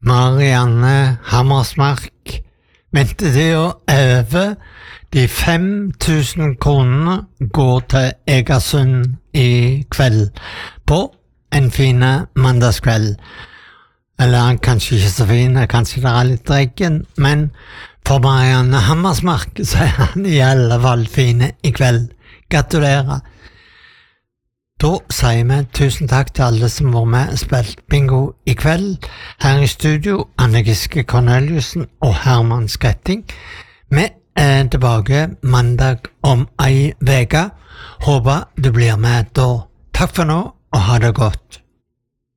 Marianne Hammersmark. Ventetida er over. De 5.000 kronene går til Egersund i kveld på en fin mandagskveld. Eller han kanskje ikke så fin, kanskje det er litt dreggen, men for Marianne Hammersmark så er han i alle fall fine i kveld. Gratulerer. Da sier vi tusen takk til alle som var med og spilt bingo i kveld. Her i studio, Anne Giske Corneliussen og Herman Skretting. Vi er tilbake mandag om ei veke. Håper du blir med da. Takk for nå, og ha det godt.